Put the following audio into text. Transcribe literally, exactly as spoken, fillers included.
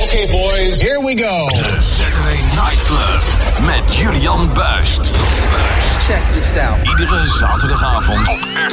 Okay boys, here we go. The Saturday Night Club met Julian Buist. Check this out. Iedere zaterdagavond op